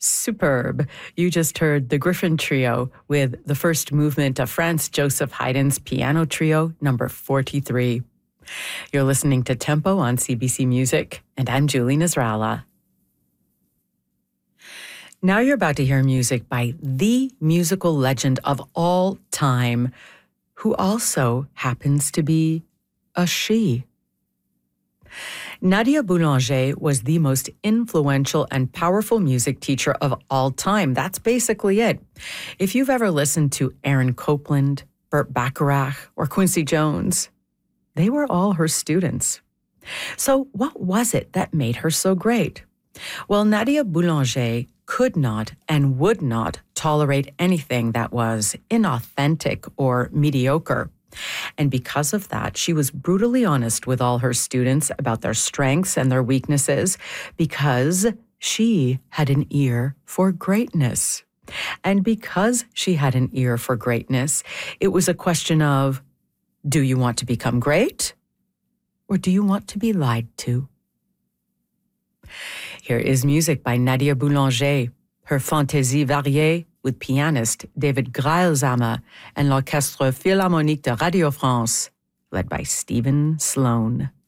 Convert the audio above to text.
Superb. You just heard the Griffin Trio with the first movement of Franz Joseph Haydn's Piano Trio, number 43. You're listening to Tempo on CBC Music, and I'm Julie Nasrallah. Now you're about to hear music by the musical legend of all time, who also happens to be a she. Nadia Boulanger was the most influential and powerful music teacher of all time. That's basically it. If you've ever listened to Aaron Copland, Burt Bacharach, or Quincy Jones, they were all her students. So what was it that made her so great? Well, Nadia Boulanger could not and would not tolerate anything that was inauthentic or mediocre. And because of that, she was brutally honest with all her students about their strengths and their weaknesses, because she had an ear for greatness. And because she had an ear for greatness, it was a question of, do you want to become great? Or do you want to be lied to? Here is music by Nadia Boulanger, her Fantaisie variée, with pianist David Greilsamer and l'Orchestre Philharmonique de Radio France, led by Stephen Sloan.